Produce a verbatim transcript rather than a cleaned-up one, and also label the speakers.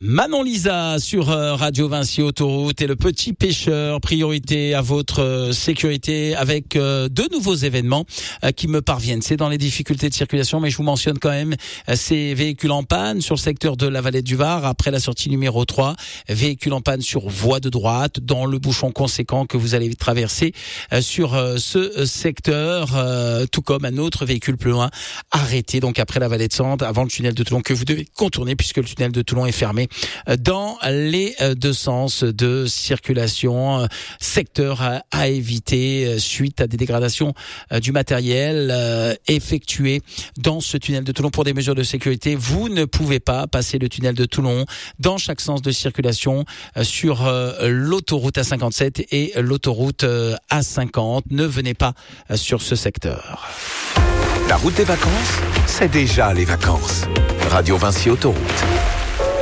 Speaker 1: Manon Lisa sur Radio Vinci Autoroute et le petit pêcheur, priorité à votre sécurité avec deux nouveaux événements qui me parviennent. C'est dans les difficultés de circulation, mais je vous mentionne quand même ces véhicules en panne sur le secteur de la Vallée du Var après la sortie numéro trois. Véhicules en panne sur voie de droite dans le bouchon conséquent que vous allez traverser sur ce secteur, tout comme un autre véhicule plus loin arrêté donc après la Vallée de Sande, avant le tunnel de Toulon que vous devez contourner puisque le tunnel de Toulon est fermé dans les deux sens de circulation. Secteur à éviter suite à des dégradations du matériel effectuées dans ce tunnel de Toulon. Pour des mesures de sécurité, vous ne pouvez pas passer le tunnel de Toulon dans chaque sens de circulation sur l'autoroute A cinquante-sept et l'autoroute A cinquante. Ne venez pas sur ce secteur.
Speaker 2: La route des vacances, c'est déjà les vacances. Radio Vinci Autoroute.